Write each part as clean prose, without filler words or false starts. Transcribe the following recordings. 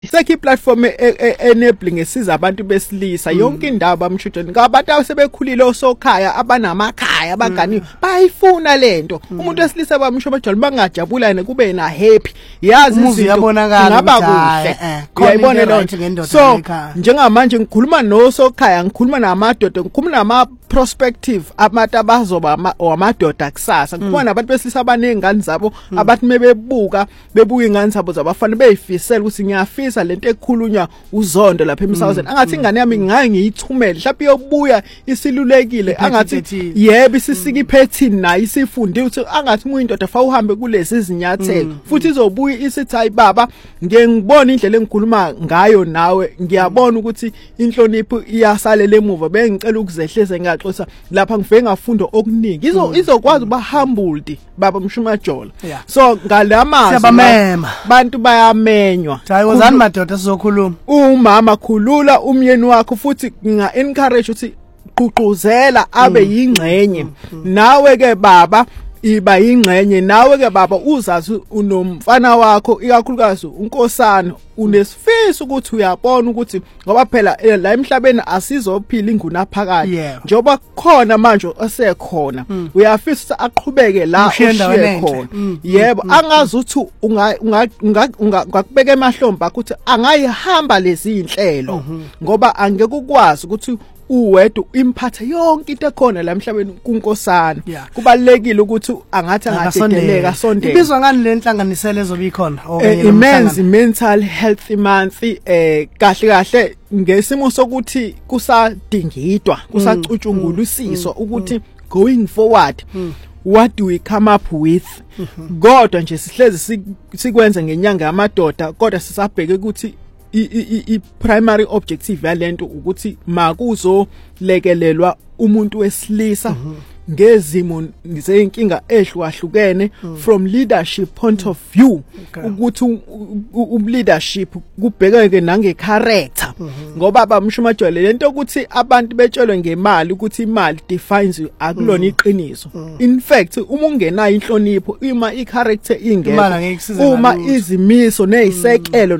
Sekhi platform enabling esiza abantu besilisa yonke indawo bamshudeni ngabantu asebekhulile osokhaya abanamakhaya abagani bayifuna lento umuntu wesilisa bamshobajolo bangajabulane kube na happy yazi izinto ngaba kuhle uyayibona lento so njengamanje ngikhuluma nosokhaya ngikhuluma namadoda ngikhuluma nama prospective abantu abazoba amadoda kusasa kukhona nabantu besilisa abanengane zabo abathi mebebuka ingane zabo zabafana beyifisela ukuthi ngiyafisa lento ekhulunywa uZondo lapha eMsouthern angathi ingane yami ngaye ngiyithumele mhlawumbe iyobuya isilulekile angathi yebo isisikiphetini nayo isifunde ukuthi angathi uyindoda fa uhambe kulezi izinyathelo futhi izobuya isithi hayi baba ngiyengibona indlela engikhuluma ngayo nawe ngiyabona ukuthi inhlonipho iyasalela emuva bengicela ukuzehleza ngaxoxa lapha ngifike ngafunda okuningi izokwazi uba humbled baba Mshumajola so ngalamazwi bantu bayamenywa hayi wozani madoda sizokhuluma umama khulula umyeni wakho futhi nginga encourage ukuthi ququzela abe yingxenye nawe ke baba iba yingxenye nawe ke baba uzazi unomfana wakho ikakhulukazi unkosana unesifiso ukuthi uyabona ukuthi ngoba phela la emhlabeni asizophila inguna phakathi njoba khona manje osekhona uyafisa aqhubeke la ushiye khona yebo angazi ukuthi ungakubeka emahlombe akho ukuthi angayihamba lezi inhlelo ngoba angeke ukwazi ukuthi uwedwa imphathe yonke into ekhona la emhlabeni kunkosana kubalekile ukuthi angathi angadedeleka sondela ibizwa ngani le nhlanganisela ezoba ikhona immense mental health month kahle ngesimo sokuthi kusadingidwa kusacutshungulisiswa ukuthi going forward what do we come up with kodwa nje sihlezi sikwenza ngenyanga yamadoda kodwa sisabheke ukuthi I primary objective yalento ukuthi makuzo lekelelwa umuntu wesilisa ngezimo zeinkinga ehlukahlukene from leadership point of view ukuthi leadership kubhekeke nange character ngoba bamshumajwele lento ukuthi abantu betshelwe ngemali ukuthi imali defines you akulona iqiniso in fact uma ungenayo inhlonipho uma icharacter ingekho uma izimiso nezisekelo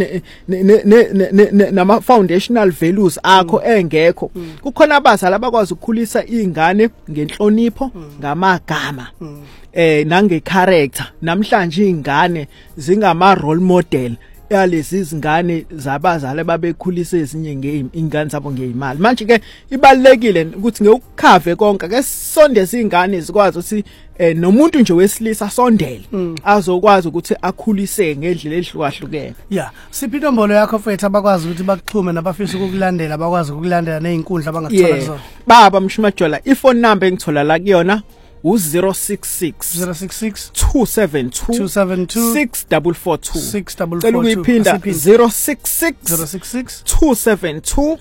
nama foundational values akho engekho kukhona abazali abakwazi ukukhulisa izingane ngenhlonipho ngamagama nange character namhlanje izingane zingama role model yalezi izingane zabazali babekhulisa ezinye ingane zabo ngeimali manje ke ibalekile ukuthi ngekukhave konke ke sondeza izingane zikwazi ukuthi nomuntu nje wesilisa sondele azokwazi ukuthi akhulise ngendlela ehlukahlukene siphi inombolo yakho mfethu abakwazi ukuthi bakuxhume nabafisa ukukulandela bakwazi ukukulandela nezinkundla abangathola zona baba Mshumajola iphone number engithola la kuyona u066 272 642 cela ukuyiphinda 066 272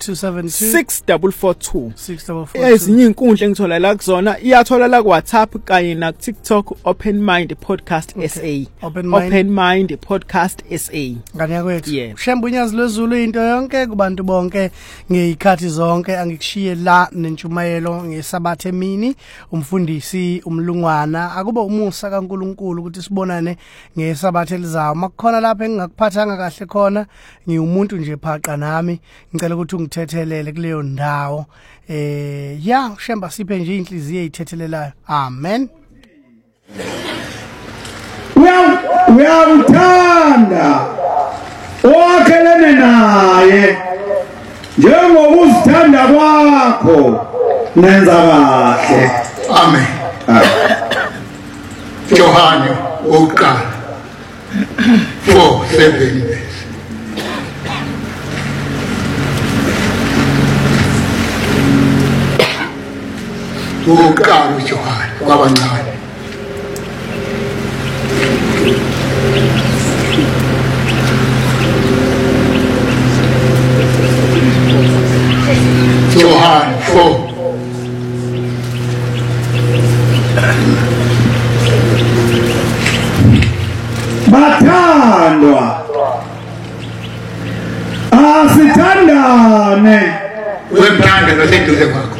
642 ezinye inkundla engithola la kuzona iyathola la ku WhatsApp kanye na TikTok Open Mind Podcast SA Open Mind Podcast SA ngani yakwethu Shembunyazi lwezulu into yonke kubantu bonke ngezikhathi zonke angikushiye la nentshumayelo ngesabathe emini umfundisi umlungwana akuba umusa kaNkuluNkulu ukuthi sibonane ngesabathe elizayo makukhona lapha engingakuphathanga kahle khona ngiumuntu nje phaqa nami ngicela ukuthi ungithethelele kuleyo ndawo Shemba siphe nje inhliziyo ezithethelelayo amen uyamthanda owakhelene naye njengokuzithanda kwakho nenza kahle amen Johane uqala 4:7 uqala uJohane kwabancane Johane 4 bathandwa asithandane wemthanda noseduze kwakho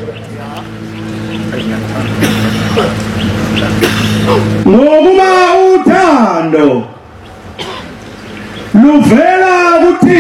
ngokuba uthando luvela kuthi